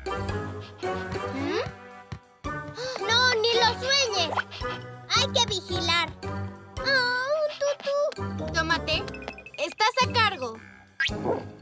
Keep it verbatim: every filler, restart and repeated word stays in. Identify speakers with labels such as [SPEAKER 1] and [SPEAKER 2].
[SPEAKER 1] ¿Mm? ¡No, ni lo sueñes! Hay que vigilar. ¡Oh, un tutú!
[SPEAKER 2] Tómate. Estás a cargo.